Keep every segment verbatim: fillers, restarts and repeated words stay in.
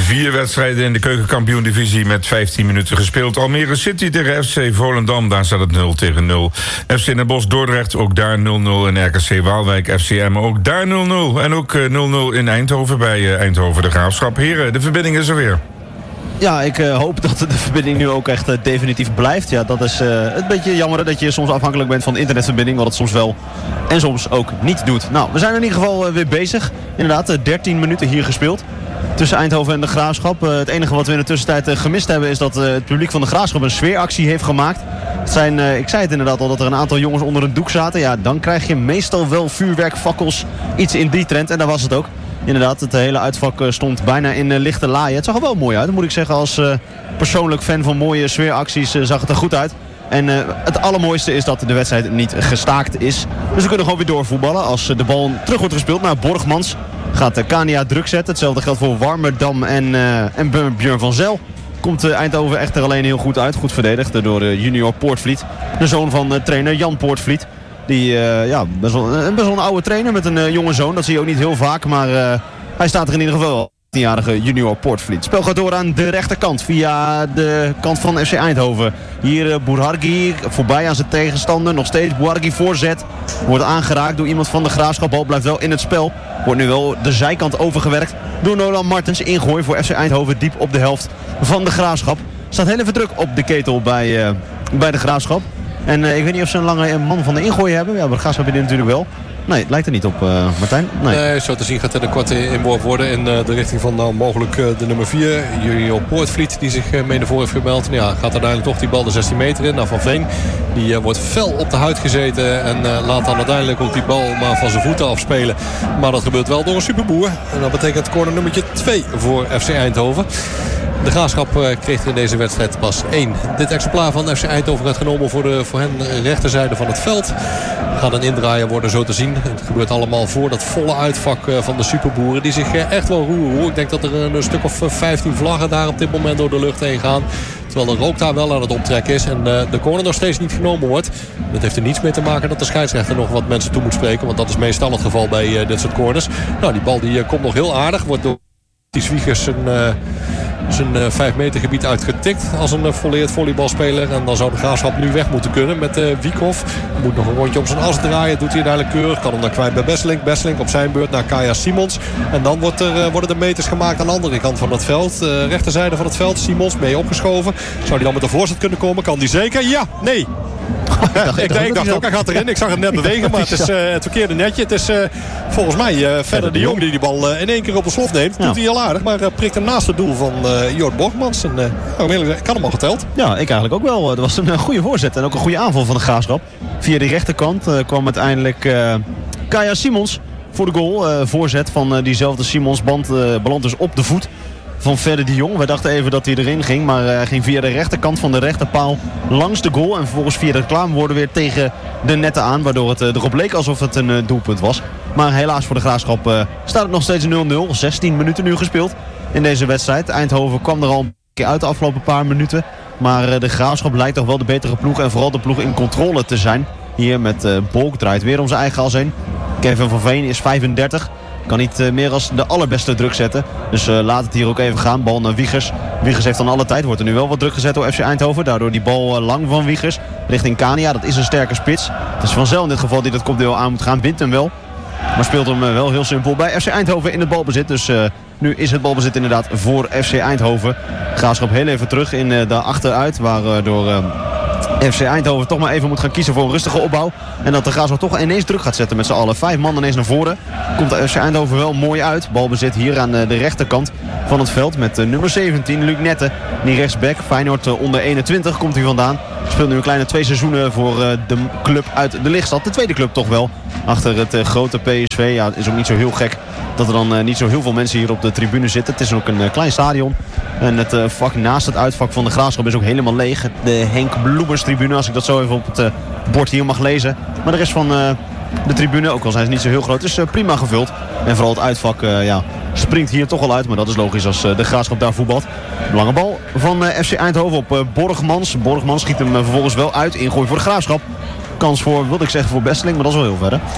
Vier wedstrijden in de keukenkampioen-divisie met vijftien minuten gespeeld. Almere City tegen F C Volendam, daar staat het nul tegen nul. F C Den Bosch Dordrecht, ook daar nul nul. En R K C Waalwijk F C M, ook daar nul nul. En ook nul nul in Eindhoven bij Eindhoven de Graafschap. Heren, de verbinding is er weer. Ja, ik uh, hoop dat de verbinding nu ook echt uh, definitief blijft. Ja, dat is uh, een beetje jammer dat je soms afhankelijk bent van de internetverbinding. Wat het soms wel en soms ook niet doet. Nou, we zijn in ieder geval uh, weer bezig. Inderdaad, uh, dertien minuten hier gespeeld. Tussen Eindhoven en de Graafschap. Uh, het enige wat we in de tussentijd uh, gemist hebben is dat uh, het publiek van de Graafschap een sfeeractie heeft gemaakt. Het zijn, uh, ik zei het inderdaad al, dat er een aantal jongens onder een doek zaten. Ja, dan krijg je meestal wel vuurwerk, fakkels, iets in die trend. En daar was het ook. Inderdaad, het hele uitvak stond bijna in uh, lichte laaien. Het zag er wel mooi uit, moet ik zeggen. Als uh, persoonlijk fan van mooie sfeeracties uh, zag het er goed uit. En uh, het allermooiste is dat de wedstrijd niet gestaakt is. Dus we kunnen gewoon weer doorvoetballen. Als uh, de bal terug wordt gespeeld naar Borgmans, gaat uh, Kania druk zetten. Hetzelfde geldt voor Warmerdam en, uh, en Björn van Zel. Komt uh, Eindhoven echter alleen heel goed uit. Goed verdedigd door uh, junior Poortvliet. De zoon van uh, trainer Jan Poortvliet. Die, uh, ja, best wel, uh, best wel een oude trainer met een uh, jonge zoon. Dat zie je ook niet heel vaak, maar uh, hij staat er in ieder geval wel. tienjarige junior Poortvliet. Spel gaat door aan de rechterkant via de kant van F C Eindhoven. Hier uh, Bourhargi voorbij aan zijn tegenstander. Nog steeds Bourhargi voorzet. Wordt aangeraakt door iemand van de Graafschap. Bal blijft wel in het spel. Wordt nu wel de zijkant overgewerkt door Nolan Martens. Ingooi voor F C Eindhoven diep op de helft van de Graafschap. Staat heel even druk op de ketel bij, uh, bij de Graafschap. En uh, ik weet niet of ze een lange man van de ingooi hebben. Ja, maar de Graafschap hebben die natuurlijk wel. Nee, het lijkt er niet op, uh, Martijn. Nee. nee, zo te zien gaat er een korte inworp worden in uh, de richting van nou, mogelijk uh, de nummer vier. Junior Poortvliet die zich uh, mee naar voren heeft gemeld. Ja, gaat uiteindelijk toch die bal de zestien meter in. Nou, Van Veen die uh, wordt fel op de huid gezeten. En uh, laat dan uiteindelijk ook die bal maar van zijn voeten afspelen. Maar dat gebeurt wel door een superboer. En dat betekent corner nummertje twee voor F C Eindhoven. De Graafschap uh, kreeg er in deze wedstrijd pas één. Dit exemplaar van F C Eindhoven werd genomen voor, de, voor hen rechterzijde van het veld. Gaat een indraaier worden zo te zien. Het gebeurt allemaal voor dat volle uitvak uh, van de superboeren. Die zich uh, echt wel roeren hoor. Ik denk dat er een, een stuk of vijftien vlaggen daar op dit moment door de lucht heen gaan. Terwijl de rook daar wel aan het optrekken is. En uh, de corner nog steeds niet genomen wordt. Dat heeft er niets mee te maken dat de scheidsrechter nog wat mensen toe moet spreken. Want dat is meestal het geval bij uh, dit soort corners. Nou, die bal die uh, komt nog heel aardig. Wordt door die Zwiegers een... Uh, zijn uh, vijf meter gebied uitgetikt als een uh, volleerd volleybalspeler. En dan zou de Graafschap nu weg moeten kunnen met uh, Wiekhoff. Moet nog een rondje op zijn as draaien. Doet hij uiteindelijk keurig. Kan hem dan kwijt bij Besselink. Besselink op zijn beurt naar Kaya Simons. En dan wordt er, uh, worden de meters gemaakt aan de andere kant van het veld. Uh, rechterzijde van het veld. Simons mee opgeschoven. Zou hij dan met de voorzet kunnen komen? Kan die zeker? Ja, nee. ik dacht, ik dacht, ik dacht ook, hij gaat erin. Ik zag het net bewegen, maar het is uh, het verkeerde netje. Het is uh, volgens mij uh, verder de Jong die die bal uh, in één keer op de slof neemt. Ja. Doet hij heel aardig, maar uh, prikt hem naast het doel van uh, Jort Borgmans. En uh, ik had hem al geteld. Ja, ik eigenlijk ook wel. Er was een uh, goede voorzet en ook een goede aanval van de Graafschap. Via die rechterkant uh, kwam uiteindelijk uh, Kaya Simons voor de goal. Uh, voorzet van uh, diezelfde Simons band, uh, belandt dus op de voet van Verder de Jong. We dachten even dat hij erin ging, maar hij uh, ging via de rechterkant van de rechterpaal langs de goal. En vervolgens via de reclamewoorden weer tegen de netten aan. Waardoor het uh, erop leek alsof het een uh, doelpunt was. Maar helaas voor de Graafschap uh, staat het nog steeds nul nul. zestien minuten nu gespeeld in deze wedstrijd. Eindhoven kwam er al een keer uit de afgelopen paar minuten. Maar uh, de Graafschap lijkt toch wel de betere ploeg. En vooral de ploeg in controle te zijn. Hier met uh, Bolk draait weer om zijn eigen as heen. Kevin van Veen is vijfendertig. Kan niet uh, meer als de allerbeste druk zetten. Dus uh, laat het hier ook even gaan. Bal naar Wiegers. Wiegers heeft dan alle tijd. Wordt er nu wel wat druk gezet door F C Eindhoven. Daardoor die bal uh, lang van Wiegers. Richting Kania. Dat is een sterke spits. Het is Van Zel in dit geval die dat kopdeel aan moet gaan. Wint hem wel. Maar speelt hem uh, wel heel simpel bij F C Eindhoven in het balbezit. Dus uh, nu is het balbezit inderdaad voor F C Eindhoven. Graafschap heel even terug in uh, de achteruit. Waardoor... Uh, F C Eindhoven toch maar even moet gaan kiezen voor een rustige opbouw. En dat de Graafschap toch ineens druk gaat zetten met z'n allen. Vijf man ineens naar voren. Komt de F C Eindhoven wel mooi uit. Balbezit hier aan de rechterkant van het veld met nummer zeventien, Luc Nette. Die rechtsback, Feyenoord onder eenentwintig komt hij vandaan. Speelt nu een kleine twee seizoenen voor de club uit de lichtstad. De tweede club toch wel. Achter het grote P S V. Ja, het is ook niet zo heel gek dat er dan niet zo heel veel mensen hier op de tribune zitten. Het is ook een klein stadion. En het vak naast het uitvak van de Graafschap is ook helemaal leeg. De Henk Bloemers tribune, als ik dat zo even op het bord hier mag lezen. Maar de rest van de tribune, ook al zijn ze niet zo heel groot, is prima gevuld. En vooral het uitvak ja, springt hier toch wel uit. Maar dat is logisch als de Graafschap daar voetbalt. Lange bal van F C Eindhoven op Borgmans. Borgmans schiet hem vervolgens wel uit. Ingooi voor de Graafschap. Kans voor, wilde ik zeggen, voor Besseling, maar dat is wel heel ver. Hè?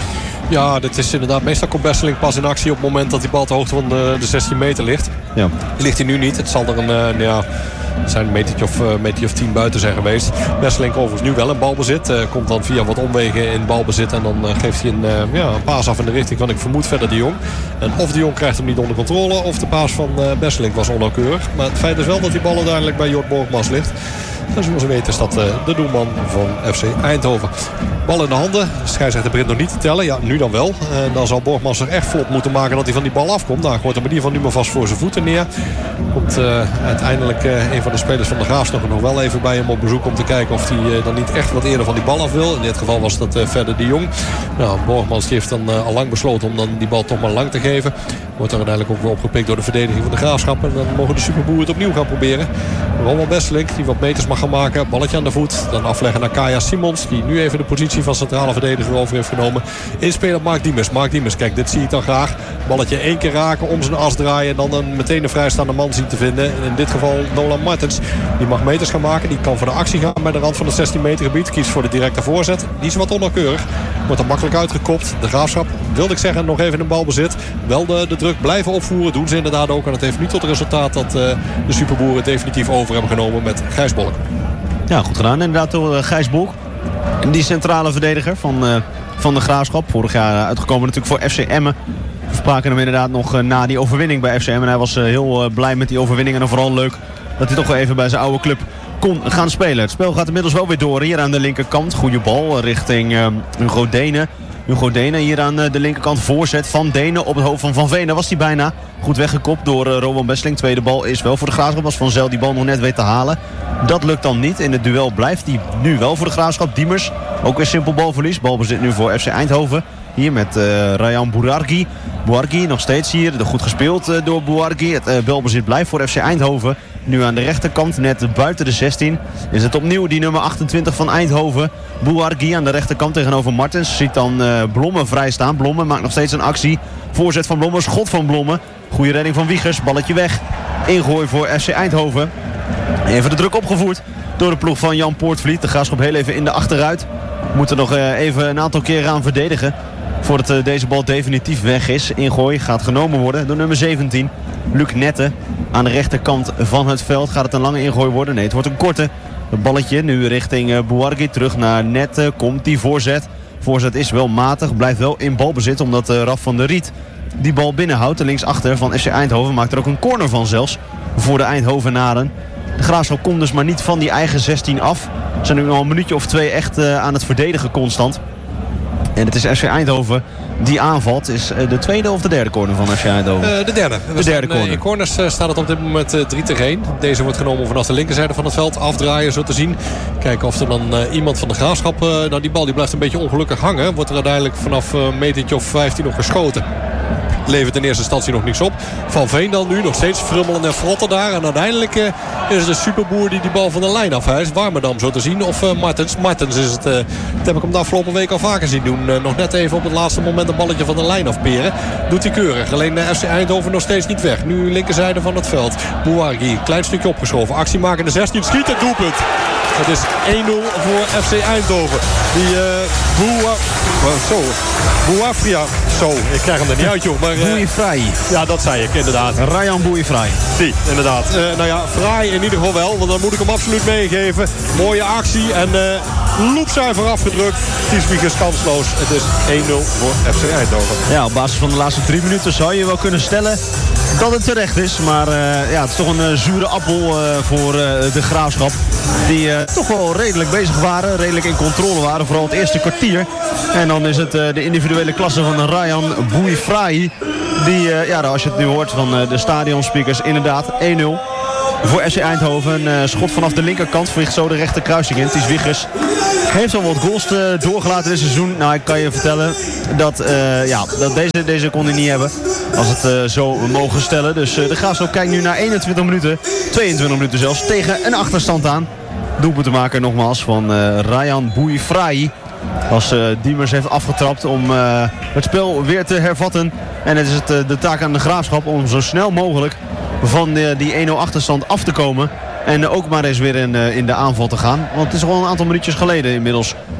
Ja, dit is inderdaad. Meestal komt Besseling pas in actie op het moment dat die bal ter hoogte van de, de zestien meter ligt. Ja. Ligt hij nu niet. Het zal er een, uh, nou ja, zijn een metertje of, uh, metertje of tien buiten zijn geweest. Besseling overigens nu wel in balbezit. Uh, komt dan via wat omwegen in balbezit. En dan uh, geeft hij een, uh, ja, een paas af in de richting van, ik vermoed, verder de Jong. En of de Jong krijgt hem niet onder controle, of de paas van uh, Besseling was onnauwkeurig. Maar het feit is wel dat die bal uiteindelijk bij Jort Borgmans ligt. En zoals we weten is dat uh, de doelman van F C Eindhoven. Bal in de handen. De scheidsrechter begint nog niet te tellen. Ja, nu dan wel. En dan zal Borgmans er echt vlot moeten maken dat hij van die bal afkomt. Nou, gooit hem in ieder geval nu maar vast voor zijn voeten neer. Komt uh, uiteindelijk uh, een van de spelers van de Graafschap nog wel even bij hem op bezoek om te kijken of hij uh, dan niet echt wat eerder van die bal af wil. In dit geval was dat uh, verder de Jong. Nou, Borgmans heeft dan uh, al lang besloten om dan die bal toch maar lang te geven. Wordt dan uiteindelijk ook weer opgepikt door de verdediging van de Graafschap. En dan mogen de Superboeren het opnieuw gaan proberen. Ronald Besseling, die wat meters mag gaan maken. Balletje aan de voet. Dan afleggen naar Kaya Simons, die nu even de positie van centrale verdediger over heeft genomen. Inspelen op Mark Diemers. Mark Diemers, kijk, dit zie ik dan graag. Balletje één keer raken, om zijn as draaien. En dan een, meteen een vrijstaande man zien te vinden. In dit geval Nolan Martens. Die mag meters gaan maken. Die kan voor de actie gaan bij de rand van het zestien meter gebied. Kiest voor de directe voorzet. Die is wat onnauwkeurig. Wordt er makkelijk uitgekopt. De Graafschap, wilde ik zeggen, nog even een balbezit. Wel de, de druk blijven opvoeren. Doen ze inderdaad ook. En het heeft nu tot het resultaat dat uh, de Superboeren definitief over hebben genomen met Gijs Bolk. Ja, goed gedaan. Inderdaad door uh, Gijs Bolk. Die centrale verdediger van, uh, van de Graafschap. Vorig jaar uitgekomen natuurlijk voor F C Emmen. We spraken hem inderdaad nog uh, na die overwinning bij F C Emmen. Hij was uh, heel uh, blij met die overwinning. En vooral leuk dat hij toch wel even bij zijn oude club kon gaan spelen. Het spel gaat inmiddels wel weer door. Hier aan de linkerkant. Goede bal richting uh, Hugo Denen. Hugo Denen hier aan de linkerkant. Voorzet van Denen op het hoofd van Van Veen. Was hij bijna goed weggekopt door uh, Rowan Besseling. Tweede bal is wel voor de Graafschap. Als Van Zel die bal nog net weet te halen. Dat lukt dan niet. In het duel blijft hij nu wel voor de Graafschap. Diemers, ook weer simpel balverlies. Balbezit nu voor F C Eindhoven. Hier met uh, Rayan Bouargui. Bouargui nog steeds hier. Goed gespeeld uh, door Bouargui. Het uh, balbezit blijft voor F C Eindhoven. Nu aan de rechterkant, net buiten de zestien. Is het opnieuw die nummer achtentwintig van Eindhoven. Bouargui aan de rechterkant tegenover Martens. Ziet dan uh, Blomme vrij staan. Blomme maakt nog steeds een actie. Voorzet van Blomme, schot van Blomme. Goede redding van Wiegers, balletje weg. Ingooi voor F C Eindhoven. Even de druk opgevoerd door de ploeg van Jan Poortvliet. De Graafschap heel even in de achteruit. Moeten nog uh, even een aantal keren aan verdedigen. Voordat uh, deze bal definitief weg is. Ingooi gaat genomen worden door nummer zeventien. Luc Nette aan de rechterkant van het veld. Gaat het een lange ingooi worden? Nee, het wordt een korte. Het balletje nu richting uh, Bouargui. Terug naar Nette. Komt die voorzet. Voorzet is wel matig. Blijft wel in balbezit. Omdat uh, Raf van der Riet die bal binnenhoudt. De linksachter van F C Eindhoven maakt er ook een corner van zelfs. Voor de Eindhovenaren. De Graafschap komt dus maar niet van die eigen zestien af. Ze zijn nu nog een minuutje of twee echt uh, aan het verdedigen constant. En het is F C Eindhoven die aanvalt. Is de tweede of de derde corner van F C Eindhoven? Uh, de derde. We de derde staan, corner. In corners uh, staat het op dit moment uh, drie tegen één. Deze wordt genomen vanaf de linkerzijde van het veld. Afdraaien zo te zien. Kijken of er dan uh, iemand van de Graafschap... Uh, nou, die bal die blijft een beetje ongelukkig hangen. Wordt er uiteindelijk vanaf uh, een metertje of vijftien nog geschoten. Levert in eerste instantie nog niks op. Van Veen dan nu nog steeds frummelen en frotten daar. En uiteindelijk uh, is het de Superboer die die bal van de lijn afhuist. Warmerdam zo te zien. Of uh, Martens. Martens is het. Uh, dat heb ik hem de afgelopen week al vaker zien doen. Uh, nog net even op het laatste moment een balletje van de lijn afperen. Doet hij keurig. Alleen de F C Eindhoven nog steeds niet weg. Nu linkerzijde van het veld. Bouargui. Klein stukje opgeschoven. Actie maken in de zestien. Schiet het doelpunt. Het is één nul voor F C Eindhoven. Die uh, Boua... Zo. Bouafria. Zo. Ik krijg hem er niet uit, joh. Maar, uh, Bouifraï. Ja, dat zei ik inderdaad. Ryan Bouifraï. Die, inderdaad. Uh, nou ja, fraai in ieder geval wel. Want dan moet ik hem absoluut meegeven. Mooie actie. En uh, loepzuiver afgedrukt. Tieswiegers kansloos. Het is één nul voor F C Eindhoven. Ja, op basis van de laatste drie minuten zou je wel kunnen stellen dat het terecht is. Maar uh, ja, het is toch een uh, zure appel uh, voor uh, de Graafschap. Die uh, toch wel redelijk bezig waren. Redelijk in controle waren. Vooral het eerste kwartier. En dan is het uh, de individuele klasse van Ryan Bouifraï. Die, uh, ja, als je het nu hoort van uh, de stadionspeakers, inderdaad één nul. Voor F C Eindhoven. Een uh, schot vanaf de linkerkant. Vliegt zo de rechter kruising in. Ties Wiegers heeft al wat goals uh, doorgelaten dit seizoen. Nou, ik kan je vertellen dat, uh, ja, dat deze, deze kon hij niet hebben. Als het uh, zo mogen stellen. Dus uh, de Graafschap kijkt nu naar eenentwintig minuten. tweeëntwintig minuten zelfs. Tegen een achterstand aan. Doelpunt te maken nogmaals van uh, Ryan Bouifraï. Als uh, Diemers heeft afgetrapt om uh, het spel weer te hervatten. En het is het, uh, de taak aan de Graafschap om zo snel mogelijk van uh, die één nul achterstand af te komen. En uh, ook maar eens weer in, uh, in de aanval te gaan. Want het is gewoon een aantal minuutjes geleden inmiddels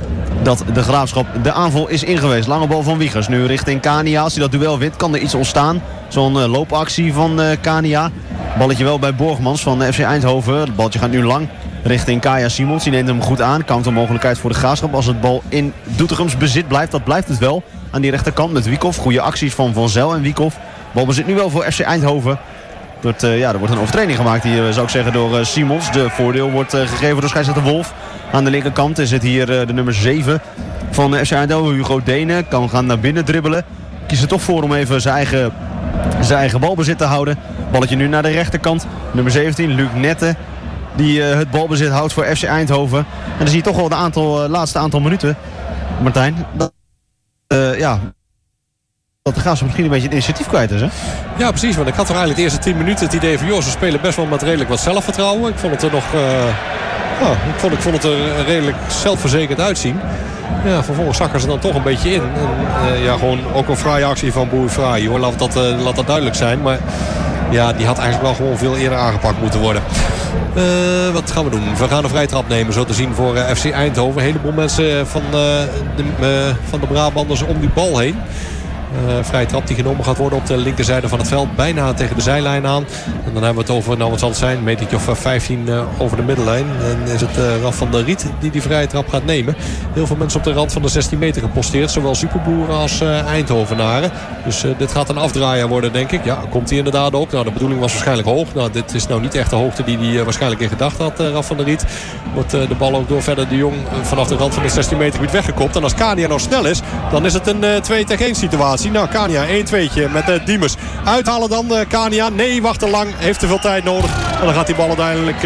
dat de Graafschap de aanval is ingeweest. Lange bal van Wiegers. Nu richting Kania. Als hij dat duel wint, kan er iets ontstaan. Zo'n uh, loopactie van uh, Kania. Balletje wel bij Borgmans van de F C Eindhoven. Het balletje gaat nu lang richting Kaya Simons. Die neemt hem goed aan. Countermogelijkheid voor de Graafschap. Als het bal in Doetinchems bezit blijft, dat blijft het wel. Aan die rechterkant met Wiekhoff. Goede acties van Van Zel en Wiekhoff. Balbezit nu wel voor F C Eindhoven. Dat, uh, ja, er wordt een overtreding gemaakt hier, uh, zou ik zeggen, door uh, Simons. De voordeel wordt uh, gegeven door scheidsrechter Wolf. Aan de linkerkant is het hier uh, de nummer zeven van uh, F C Eindhoven. Hugo Denen kan gaan naar binnen dribbelen. Kiest er toch voor om even zijn eigen, zijn eigen balbezit te houden. Balletje nu naar de rechterkant. Nummer zeventien, Luc Nette. Die uh, het balbezit houdt voor F C Eindhoven. En dan zie je toch wel de aantal, uh, laatste aantal minuten. Martijn, dat, uh, ja... dat de Graafschap misschien een beetje het initiatief kwijt is, hè? Ja, precies. Want ik had er eigenlijk de eerste tien minuten het idee van... joh, ze spelen best wel met redelijk wat zelfvertrouwen. Ik vond het er nog... Uh, nou, ik, vond, ik vond het er redelijk zelfverzekerd uitzien. Ja, vervolgens zakken ze dan toch een beetje in. En, uh, ja, gewoon ook een fraaie actie van Boer Fraai, hoor. Laat dat, uh, laat dat duidelijk zijn. Maar ja, die had eigenlijk wel gewoon veel eerder aangepakt moeten worden. Uh, wat gaan we doen? We gaan een vrije trap nemen, zo te zien, voor uh, F C Eindhoven. Een heleboel mensen van, uh, de, uh, van de Brabanders om die bal heen. Uh, vrije trap die genomen gaat worden op de linkerzijde van het veld. Bijna tegen de zijlijn aan. En dan hebben we het over, nou wat zal het zijn, een metertje of vijftien uh, over de middenlijn. En is het uh, Raf van der Riet die die vrije trap gaat nemen. Heel veel mensen op de rand van de zestien meter geposteerd. Zowel Superboeren als uh, Eindhovenaren. Dus uh, dit gaat een afdraaier worden, denk ik. Ja, komt hij inderdaad ook. Nou, de bedoeling was waarschijnlijk hoog. Nou, dit is nou niet echt de hoogte die hij uh, waarschijnlijk in gedachten had, uh, Raf van der Riet. Wordt uh, de bal ook door verder de Jong uh, vanaf de rand van de zestien meter gebied weggekopt. En als Kania nou snel is, dan is het een uh, twee tegen één situatie. Nou, Kania één tweetje met uh, Diemers. Uithalen dan uh, Kania. Nee, wacht te lang. Heeft te veel tijd nodig. En dan gaat die bal uiteindelijk uh,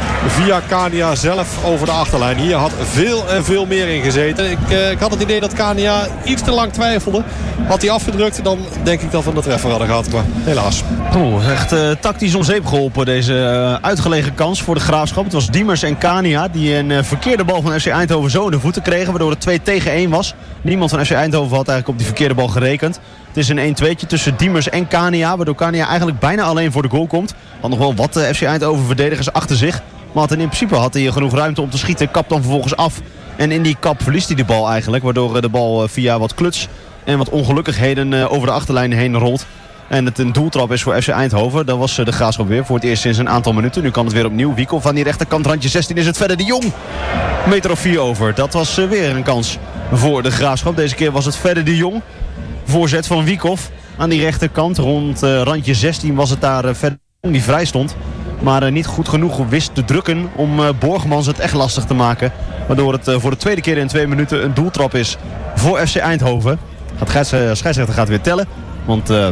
via Kania zelf over de achterlijn. Hier had veel en veel meer in gezeten. Ik, uh, ik had het idee dat Kania iets te lang twijfelde. Had hij afgedrukt, dan denk ik dat we de treffer hadden gehad. Maar helaas. Oeh, echt uh, tactisch om zeep geholpen. Deze uh, uitgelegen kans voor de Graafschap. Het was Diemers en Kania die een uh, verkeerde bal van F C Eindhoven zo in de voeten kregen. Waardoor het twee tegen één was. Niemand van F C Eindhoven had eigenlijk op die verkeerde bal gerekend. Het is een één tweetje tussen Diemers en Kania. Waardoor Kania eigenlijk bijna alleen voor de goal komt. Had nog wel wat uh, F C Eindhoven verdedigers achter zich. Maar in principe had hij genoeg ruimte om te schieten. Kapt dan vervolgens af. En in die kap verliest hij de bal eigenlijk. Waardoor uh, de bal uh, via wat kluts en wat ongelukkigheden uh, over de achterlijn heen rolt. En het een doeltrap is voor F C Eindhoven. Dat was uh, de Graafschap weer voor het eerst sinds een aantal minuten. Nu kan het weer opnieuw. Wiekhoff aan die rechterkant. Randje zestien is het verder de Jong. Meter of vier over. Dat was uh, weer een kans voor de Graafschap. Deze keer was het verder de Jong. Voorzet van Wiekhoff aan die rechterkant. Rond uh, randje zestien was het daar uh, verder die vrij stond. Maar uh, niet goed genoeg wist te drukken om uh, Borgmans het echt lastig te maken. Waardoor het uh, voor de tweede keer in twee minuten een doeltrap is voor F C Eindhoven. Het scheidsrechter gaat weer tellen. Want uh,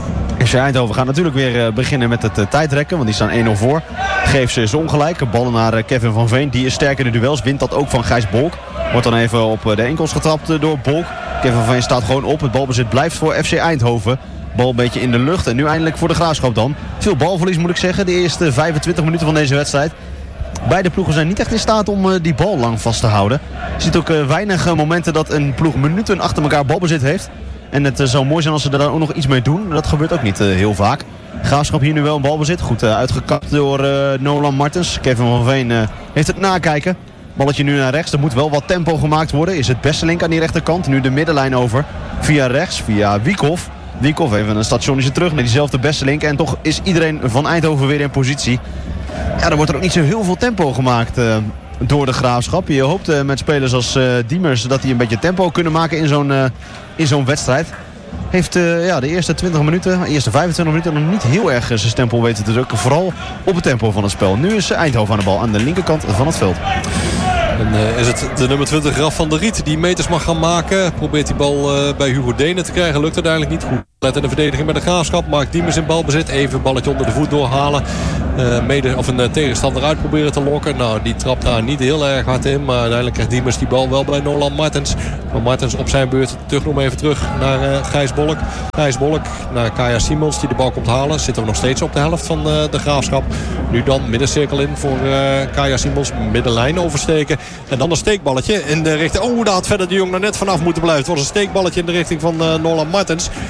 F C Eindhoven gaat natuurlijk weer uh, beginnen met het uh, tijdrekken. Want die staan één nul voor. Geeft ze ongelijk. Ballen naar uh, Kevin van Veen. Die is sterker in de duels. Wint dat ook van Gijs Bolk. Wordt dan even op uh, de enkels getrapt uh, door Bolk. Kevin van Veen staat gewoon op. Het balbezit blijft voor F C Eindhoven. Bal een beetje in de lucht. En nu eindelijk voor de Graafschap dan. Veel balverlies moet ik zeggen. De eerste vijfentwintig minuten van deze wedstrijd. Beide ploegen zijn niet echt in staat om uh, die bal lang vast te houden. Je ziet ook uh, weinig uh, momenten dat een ploeg minuten achter elkaar balbezit heeft. En het uh, zou mooi zijn als ze er dan ook nog iets mee doen. Dat gebeurt ook niet uh, heel vaak. Graafschap hier nu wel een balbezit. Goed uh, uitgekapt door uh, Nolan Martens. Kevin van Veen uh, heeft het nakijken. Balletje nu naar rechts. Er moet wel wat tempo gemaakt worden. Is het Besselink aan die rechterkant. Nu de middenlijn over. Via rechts. Via Wiekhoff. Wiekhoff even een stationnetje terug naar diezelfde Besselink. En toch is iedereen van Eindhoven weer in positie. Ja, er wordt er ook niet zo heel veel tempo gemaakt uh, door de Graafschap. Je hoopt uh, met spelers als uh, Diemers dat die een beetje tempo kunnen maken in zo'n uh, in zo'n wedstrijd. Heeft uh, ja, de eerste twintig minuten, de eerste vijfentwintig minuten nog niet heel erg uh, zijn stempel weten te drukken. Vooral op het tempo van het spel. Nu is Eindhoven aan de bal aan de linkerkant van het veld. En uh, is het de nummer twintig Raf van der Riet die meters mag gaan maken. Probeert die bal uh, bij Hugo Denen te krijgen. Lukt uiteindelijk niet goed. Let in de verdediging bij de Graafschap. Maakt Diemers in balbezit. Even een balletje onder de voet doorhalen. Uh, mede, of een uh, tegenstander uit proberen te lokken. Nou, die trapt daar niet heel erg hard in. Maar uiteindelijk krijgt Diemers die bal wel bij Nolan Martens. Maar Martens op zijn beurt terug nog even terug naar uh, Gijs Bolk. Gijs Bolk naar Kaya Simons die de bal komt halen. Zitten we nog steeds op de helft van uh, de Graafschap. Nu dan middencirkel in voor uh, Kaya Simons. Middenlijn oversteken. En dan een steekballetje in de richting... Oh, daar had verder de Jong nou net vanaf moeten blijven. Het was een steekballetje in de richting van uh, Nolan Martens. En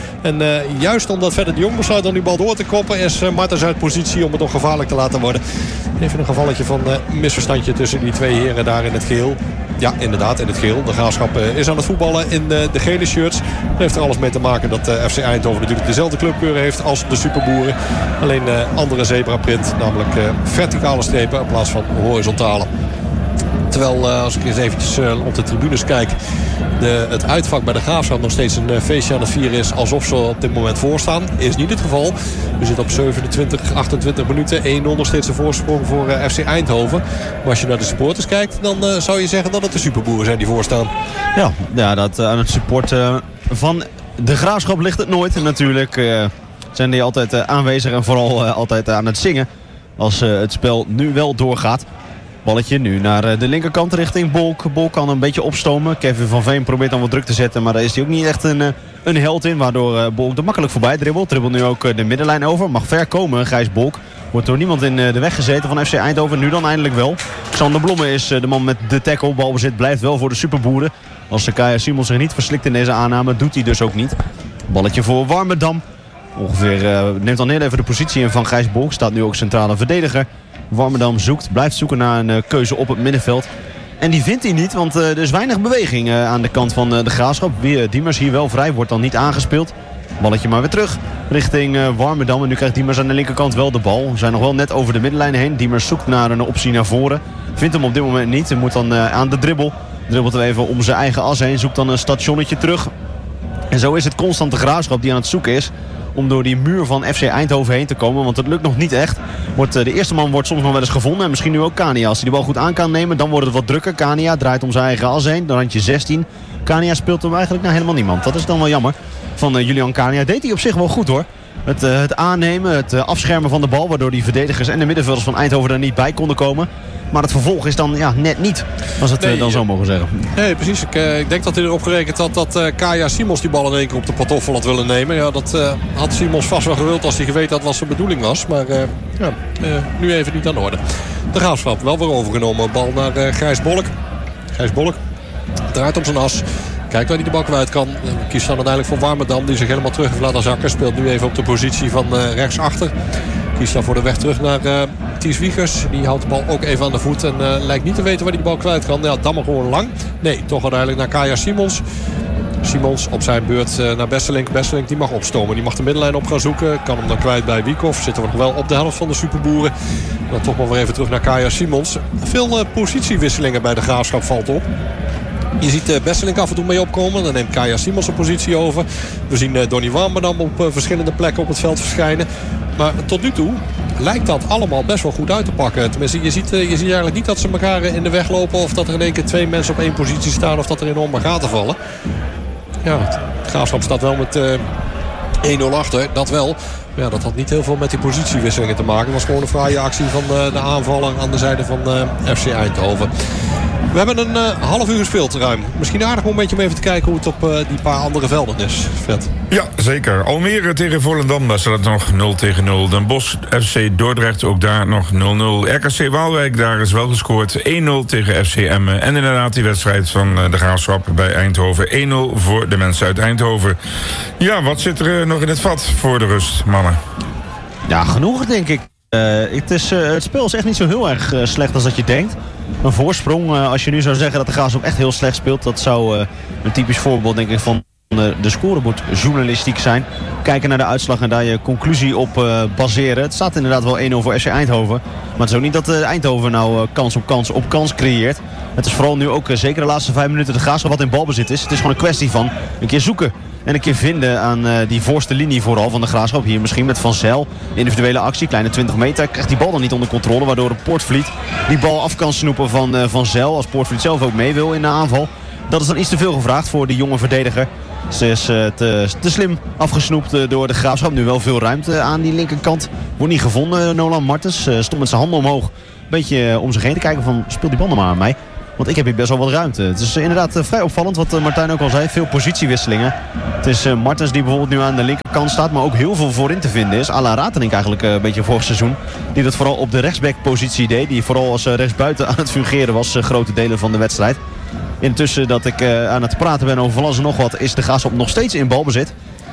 uh, juist omdat verder de Jong besluit om die bal door te koppen, is uh, Martens uit positie om het nog gevaarlijk te laten worden. Even een gevalletje van uh, misverstandje tussen die twee heren daar in het geel. Ja, inderdaad, in het geel. De Graafschap uh, is aan het voetballen in uh, de gele shirts. Dat heeft er alles mee te maken dat uh, F C Eindhoven natuurlijk dezelfde clubkleur heeft als de Superboeren. Alleen uh, andere zebraprint, namelijk uh, verticale strepen in plaats van horizontale. Terwijl, uh, als ik eens eventjes uh, op de tribunes kijk, de, het uitvak bij de Graafschap nog steeds een uh, feestje aan het vieren is alsof ze op dit moment voorstaan. Is niet het geval. We zitten op zevenentwintig, achtentwintig minuten. één nul nog steeds een voorsprong voor uh, F C Eindhoven. Maar als je naar de supporters kijkt, dan uh, zou je zeggen dat het de Superboeren zijn die voorstaan. Ja, ja dat, uh, aan het support uh, van de Graafschap ligt het nooit. Natuurlijk uh, zijn die altijd uh, aanwezig en vooral uh, altijd uh, aan het zingen. Als uh, het spel nu wel doorgaat. Balletje nu naar de linkerkant richting Bolk. Bolk kan een beetje opstomen. Kevin van Veen probeert dan wat druk te zetten. Maar daar is hij ook niet echt een, een held in. Waardoor Bolk er makkelijk voorbij dribbelt. Dribbelt nu ook de middenlijn over. Mag ver komen, Gijs Bolk. Wordt door niemand in de weg gezeten van F C Eindhoven. Nu dan eindelijk wel. Xander Blomme is de man met de tackle. Balbezit blijft wel voor de Superboeren. Als de Kaya Simons zich niet verslikt in deze aanname, doet hij dus ook niet. Balletje voor Warmerdam. Ongeveer uh, neemt dan heel even de positie in van Gijs Bolk. Staat nu ook centrale verdediger. Warmerdam zoekt, blijft zoeken naar een uh, keuze op het middenveld. En die vindt hij niet, want uh, er is weinig beweging uh, aan de kant van uh, de Graafschap. Weer Diemers hier wel vrij, wordt dan niet aangespeeld. Balletje maar weer terug richting uh, Warmerdam. En nu krijgt Diemers aan de linkerkant wel de bal. We zijn nog wel net over de middenlijn heen. Diemers zoekt naar een optie naar voren. Vindt hem op dit moment niet. Hij moet dan uh, aan de dribbel. Dribbelt er even om zijn eigen as heen. Zoekt dan een stationnetje terug. En zo is het constant de Graafschap die aan het zoeken is om door die muur van F C Eindhoven heen te komen. Want het lukt nog niet echt. Wordt, uh, de eerste man wordt soms nog wel eens gevonden. En misschien nu ook Kania. Als hij die bal goed aan kan nemen, dan wordt het wat drukker. Kania draait om zijn eigen as heen. Dan randje zestien. Kania speelt hem eigenlijk naar helemaal niemand. Dat is dan wel jammer. Van uh, Julian Kania deed hij op zich wel goed hoor. Het, uh, het aannemen, het uh, afschermen van de bal. Waardoor die verdedigers en de middenvelders van Eindhoven er niet bij konden komen. Maar het vervolg is dan ja, net niet. Als het nee, uh, dan zo mogen zeggen. Nee, precies. Ik, uh, ik denk dat hij erop gerekend had dat uh, Kaya Simons die bal in één keer op de pantoffel had willen nemen. Ja, dat uh, had Simons vast wel gewild als hij geweten had wat zijn bedoeling was. Maar uh, ja, uh, nu even niet aan de orde. De Graafschap wel weer overgenomen. Bal naar uh, Gijs Bolk. Gijs Bolk draait op zijn as. Kijkt waar hij de bal kwijt kan. Kiest dan uiteindelijk voor Warmerdam die zich helemaal terug heeft laten zakken. Speelt nu even op de positie van uh, rechtsachter. Kiest dan voor de weg terug naar uh, Ties Wiegers. Die houdt de bal ook even aan de voet. En uh, lijkt niet te weten waar hij de bal kwijt kan. Ja, dan maar gewoon lang. Nee, toch uiteindelijk naar Kaya Simons. Simons op zijn beurt uh, naar Besselink. Besselink die mag opstomen. Die mag de middenlijn op gaan zoeken. Kan hem dan kwijt bij Wiekhoff. Zitten we nog wel op de helft van de Superboeren. Dan toch maar weer even terug naar Kaya Simons. Veel uh, positiewisselingen bij de Graafschap valt op. Je ziet uh, Besselink af en toe mee opkomen. Dan neemt Kaya Simons een positie over. We zien uh, Donny Warmerdam op uh, verschillende plekken op het veld verschijnen. Maar tot nu toe lijkt dat allemaal best wel goed uit te pakken. Tenminste, je ziet, uh, je ziet eigenlijk niet dat ze elkaar in de weg lopen. Of dat er in één keer twee mensen op één positie staan. Of dat er enorme gaten vallen. Ja, de Graafschap staat wel met uh, één nul achter. Dat wel. Maar ja, dat had niet heel veel met die positiewisselingen te maken. Het was gewoon een fraaie actie van uh, de aanvaller aan de zijde van uh, F C Eindhoven. We hebben een uh, half uur gespeeld ruim. Misschien een aardig momentje om even te kijken hoe het op uh, die paar andere velden is. Fred. Ja, zeker. Almere tegen Volendam, daar staat het nog nul tegen nul. Den Bosch, F C Dordrecht, ook daar nog nul nul. R K C Waalwijk, daar is wel gescoord. één nul tegen F C Emmen. En inderdaad die wedstrijd van uh, de Graafschap bij Eindhoven. één nul voor de mensen uit Eindhoven. Ja, wat zit er uh, nog in het vat voor de rust, mannen? Ja, genoeg denk ik. Uh, het, is, uh, het spel is echt niet zo heel erg uh, slecht als dat je denkt. Een voorsprong, uh, als je nu zou zeggen dat de Graafschap echt heel slecht speelt, dat zou uh, een typisch voorbeeld denk ik van uh, de scorebordjournalistiek zijn. Kijken naar de uitslag en daar je conclusie op uh, baseren. Het staat inderdaad wel één nul voor F C Eindhoven. Maar het is ook niet dat uh, Eindhoven nou uh, kans op kans op kans creëert. Het is vooral nu ook uh, zeker de laatste vijf minuten de Graafschap wat in balbezit is. Het is gewoon een kwestie van een keer zoeken. En een keer vinden aan uh, die voorste linie vooral van de Graafschap. Hier misschien met Van Zijl. Individuele actie, kleine twintig meter. Krijgt die bal dan niet onder controle. Waardoor de Poortvliet die bal af kan snoepen van uh, Van Zijl. Als Poortvliet zelf ook mee wil in de aanval. Dat is dan iets te veel gevraagd voor die jonge verdediger. Ze is uh, te, te slim afgesnoept uh, door de Graafschap. Nu wel veel ruimte aan die linkerkant. Wordt niet gevonden, Nolan Martens. Uh, stond met zijn handen omhoog. Een beetje uh, om zich heen te kijken van, speel die bal nog maar aan mij. Want ik heb hier best wel wat ruimte. Het is inderdaad uh, vrij opvallend wat uh, Martijn ook al zei. Veel positiewisselingen. Het is uh, Martens die bijvoorbeeld nu aan de linkerkant staat. Maar ook heel veel voorin te vinden is. À la Ratenink eigenlijk uh, een beetje vorig seizoen. Die dat vooral op de rechtsbackpositie deed. Die vooral als uh, rechtsbuiten aan het fungeren was. Uh, grote delen van de wedstrijd. Intussen dat ik uh, aan het praten ben over van alles en nog wat. Is de Graafschap nog steeds in balbezit.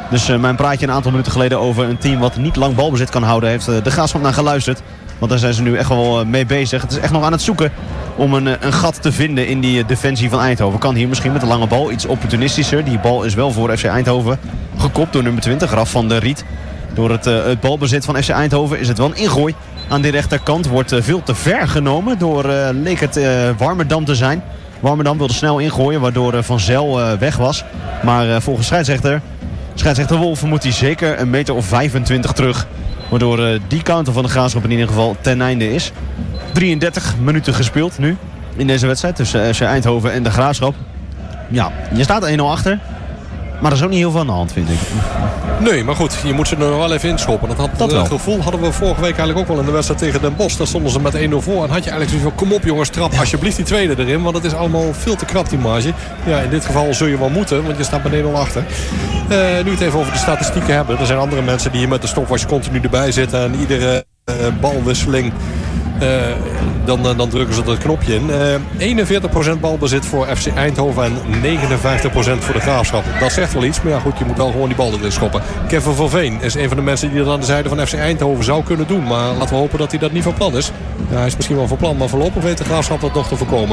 Dus uh, mijn praatje een aantal minuten geleden over een team wat niet lang balbezit kan houden, heeft uh, de Graafschap naar geluisterd. Want daar zijn ze nu echt wel uh, mee bezig. Het is echt nog aan het zoeken om een, uh, een gat te vinden in die uh, defensie van Eindhoven. Kan hier misschien met de lange bal iets opportunistischer. Die bal is wel voor F C Eindhoven gekopt door nummer twintig, Raf van der Riet. Door het, uh, het balbezit van F C Eindhoven is het wel een ingooi. Aan de rechterkant wordt uh, veel te ver genomen door, uh, leek het uh, Warmerdam te zijn. Warmerdam wilde snel ingooien, waardoor uh, Van Zel uh, weg was. Maar uh, volgens scheidsrechter, scheidsrechter Wolf moet hij zeker een meter of vijfentwintig terug. Waardoor uh, die counter van de Graafschap in ieder geval ten einde is. drieëndertig minuten gespeeld nu in deze wedstrijd tussen F C Eindhoven en de Graafschap. Ja, je staat één nul achter. Maar er is ook niet heel veel aan de hand, vind ik. Nee, maar goed, je moet ze er nog wel even inschoppen. Dat, had, dat het gevoel hadden we vorige week eigenlijk ook wel in de wedstrijd tegen Den Bosch. Daar stonden ze met één nul voor. En had je eigenlijk zoiets van, kom op jongens, trap ja. alsjeblieft die tweede erin. Want het is allemaal veel te krap die marge. Ja, in dit geval zul je wel moeten, want je staat met één nul achter. Uh, nu we het even over de statistieken hebben. Er zijn andere mensen die hier met de stopwatch continu erbij zitten. En iedere uh, balwisseling... Uh, dan, uh, dan drukken ze dat knopje in. Uh, eenenveertig procent balbezit voor F C Eindhoven en negenenvijftig procent voor de Graafschap. Dat zegt wel iets, maar ja goed, je moet wel gewoon die bal erin schoppen. Kevin van Veen is een van de mensen die dat aan de zijde van F C Eindhoven zou kunnen doen. Maar laten we hopen dat hij dat niet van plan is. Ja, hij is misschien wel van plan, maar voorlopig weet de Graafschap dat nog te voorkomen.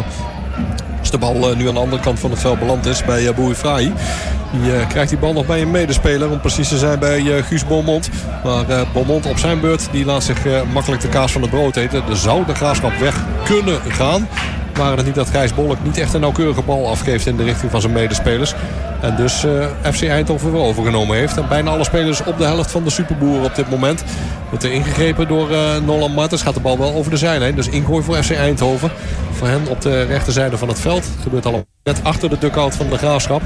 Als de bal uh, nu aan de andere kant van het veld beland is bij uh, Bouifrahi. Die uh, krijgt die bal nog bij een medespeler. Om precies te zijn bij uh, Guus Beaumont. Maar uh, Beaumont op zijn beurt. Die laat zich uh, makkelijk de kaas van het brood eten. Er zou de Graafschap weg kunnen gaan. Maar het niet dat Gijs Bolk niet echt een nauwkeurige bal afgeeft in de richting van zijn medespelers. En dus uh, F C Eindhoven weer overgenomen heeft. En bijna alle spelers op de helft van de Superboeren op dit moment. Wordt er ingegrepen door uh, Nolan Martens. Gaat de bal wel over de zijlijn. Dus ingooi voor F C Eindhoven. Voor hen op de rechterzijde van het veld. Gebeurt al net achter de dugout van de Graafschap.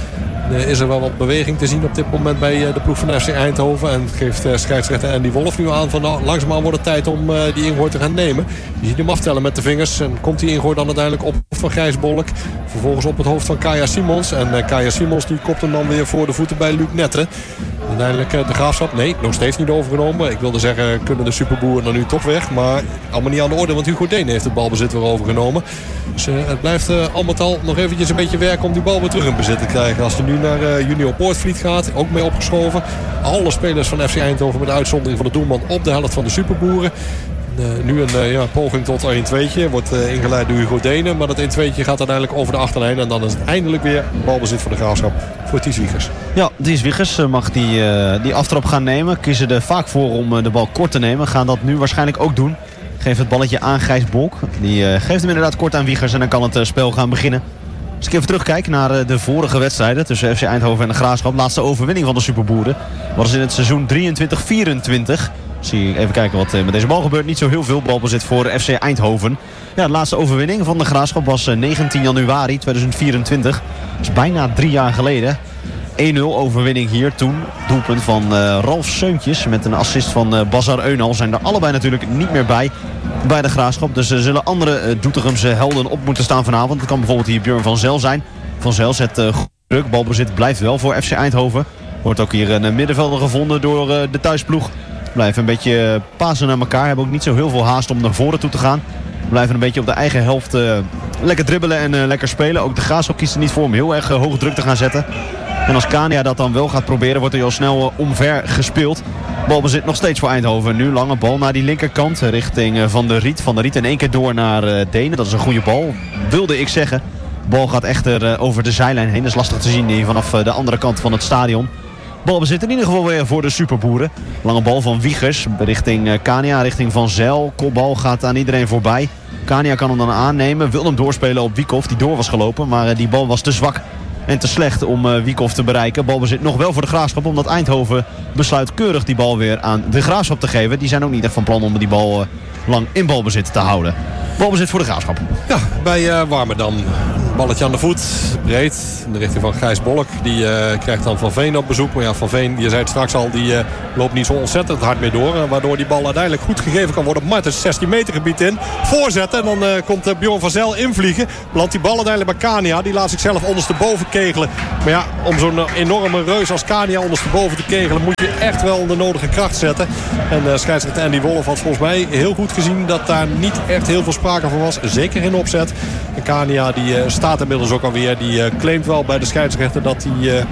Uh, is er wel wat beweging te zien op dit moment bij uh, de ploeg van F C Eindhoven. En geeft uh, scheidsrechter Andy Wolf nu aan van nou, langzaamaan wordt het tijd om uh, die ingooi te gaan nemen. Je ziet hem aftellen met de vingers. En komt die ingooi dan uiteindelijk op van Gijs Bolk. Vervolgens op het hoofd van Kaya Simons. En uh, Kaya Simons die kopt hem dan weer voor de voeten bij Luc Netre. Uiteindelijk uh, de Graafschap, nee, nog steeds niet overgenomen. Ik wilde zeggen, kunnen de Superboeren dan nu toch weg. Maar allemaal niet aan de orde, want Hugo Deen heeft het balbezit weer overgenomen. Dus uh, het blijft uh, al met al nog eventjes een beetje werken om die bal weer terug in bezit te krijgen. Als hij nu naar uh, Junior Poortvliet gaat, ook mee opgeschoven. Alle spelers van F C Eindhoven met de uitzondering van de doelman op de helft van de Superboeren. Uh, nu een uh, ja, poging tot één tweetje. Wordt uh, ingeleid door Hugo Denen. Maar dat één tweetje gaat uiteindelijk over de achterlijn. En dan is het eindelijk weer balbezit voor de Graafschap. Voor Ties Wiegers. Ja, Ties Wiegers mag die, uh, die aftrap gaan nemen. Kiezen er vaak voor om uh, de bal kort te nemen. Gaan dat nu waarschijnlijk ook doen. Geeft het balletje aan Gijs Bolk. Die uh, geeft hem inderdaad kort aan Wiegers. En dan kan het uh, spel gaan beginnen. Als ik even terugkijk naar uh, de vorige wedstrijden tussen F C Eindhoven en de Graafschap. Laatste overwinning van de Superboeren was in het seizoen drieëntwintig vierentwintig. Zie ik even kijken wat met deze bal gebeurt. Niet zo heel veel balbezit voor F C Eindhoven. Ja, de laatste overwinning van de Graafschap was negentien januari tweeduizend vierentwintig. Dat is bijna drie jaar geleden. één nul overwinning hier toen. Doelpunt van uh, Ralf Seuntjes met een assist van uh, Bazar Eunal. Zijn er allebei natuurlijk niet meer bij bij de Graafschap. Dus er zullen andere uh, Doetinchemse helden op moeten staan vanavond. Dat kan bijvoorbeeld hier Björn van Zel zijn. Van Zel zet uh, goed druk. Balbezit blijft wel voor F C Eindhoven. Wordt ook hier een middenvelder gevonden door uh, de thuisploeg. Blijven een beetje pasen naar elkaar. Hebben ook niet zo heel veel haast om naar voren toe te gaan. Blijven een beetje op de eigen helft uh, lekker dribbelen en uh, lekker spelen. Ook de Graafschap kiest er niet voor om heel erg uh, hoog druk te gaan zetten. En als Kania dat dan wel gaat proberen, wordt er al snel uh, omver gespeeld. Balbezit nog steeds voor Eindhoven. Nu lange bal naar die linkerkant richting uh, Van der Riet. Van der Riet in één keer door naar uh, Denen. Dat is een goede bal, wilde ik zeggen. De bal gaat echter uh, over de zijlijn heen. Dat is lastig te zien hier vanaf uh, de andere kant van het stadion. Balbezit in ieder geval weer voor de Superboeren. Lange bal van Wiegers richting uh, Kania, richting Van Zel. Kopbal gaat aan iedereen voorbij. Kania kan hem dan aannemen. Wil hem doorspelen op Wiekhoff die door was gelopen. Maar uh, die bal was te zwak en te slecht om uh, Wiekhoff te bereiken. Balbezit nog wel voor de Graafschap. Omdat Eindhoven besluit keurig die bal weer aan de Graafschap te geven. Die zijn ook niet echt van plan om die bal uh, lang in balbezit te houden. Balbezit voor de Graafschap. Ja, bij uh, Warmerdam. Balletje aan de voet, breed, in de richting van Gijs Bolk. Die uh, krijgt dan Van Veen op bezoek. Maar ja, Van Veen, je zei het straks al, die uh, loopt niet zo ontzettend hard mee door. Uh, waardoor die bal uiteindelijk goed gegeven kan worden op Martens. zestien meter gebied in, voorzetten. En dan uh, komt uh, Bjorn van Zel invliegen. Belandt die bal uiteindelijk bij Kania. Die laat zichzelf ondersteboven kegelen. Maar ja, om zo'n enorme reus als Kania ondersteboven te kegelen, moet je echt wel de nodige kracht zetten. En uh, scheidsrechter Andy Wolf had volgens mij heel goed gezien dat daar niet echt heel veel sprake van was. Zeker in opzet. En Kania die uh, staat inmiddels ook alweer. Die uh, claimt wel bij de scheidsrechter dat hij uh,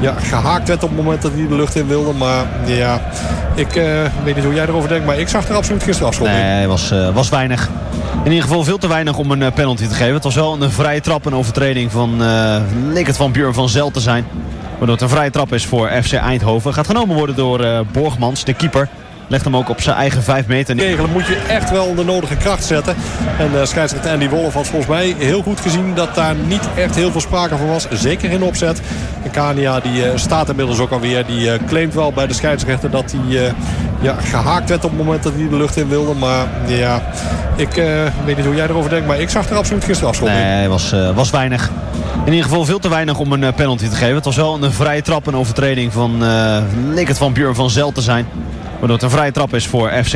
ja, gehaakt werd op het moment dat hij de lucht in wilde. Maar ja, ik uh, weet niet hoe jij erover denkt. Maar ik zag er absoluut geen strafschop in. Nee, was, uh, was weinig. In ieder geval veel te weinig om een uh, penalty te geven. Het was wel een vrije trap, een overtreding van, uh, leek het van Björn van Zel te zijn. Waardoor het een vrije trap is voor F C Eindhoven. Gaat genomen worden door uh, Borgmans, de keeper. Legt hem ook op zijn eigen vijf meter neer. Regelen moet je echt wel de nodige kracht zetten. En uh, scheidsrechter Andy Wolff had volgens mij heel goed gezien dat daar niet echt heel veel sprake van was. Zeker in opzet. En Kania die uh, staat inmiddels ook alweer. Die uh, claimt wel bij de scheidsrechter dat hij uh, ja, gehaakt werd op het moment dat hij de lucht in wilde. Maar ja, ik uh, weet niet hoe jij erover denkt. Maar ik zag er absoluut geen strafschop in. Nee, was, uh, was weinig. In ieder geval veel te weinig om een uh, penalty te geven. Het was wel een vrije trap, een overtreding van, uh, leek het van Björn van Zel te zijn. Waardoor het een vrije trap is voor F C